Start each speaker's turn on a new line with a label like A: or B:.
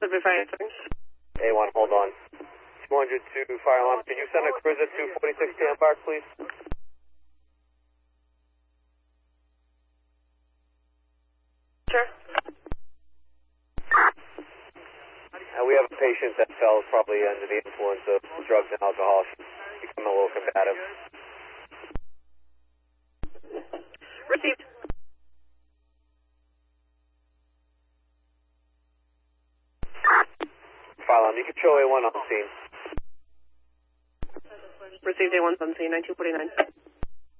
A: be fine.
B: A1, hold on. 200 to fire alarm. Can you send a cruiser to 46 Camp Park, please?
A: Sure.
B: We have a patient that fell probably under the influence of drugs and alcohol. She's becoming a little combative.
A: Received.
B: Fire alarm. You can show A1 on the scene.
A: Received A1 on scene, 9249.